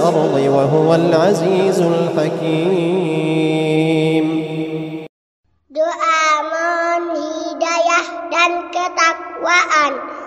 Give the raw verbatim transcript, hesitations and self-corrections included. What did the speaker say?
الأرض وهو العزيز الحكيم. Doa mohon hidayah dan ketakwaan.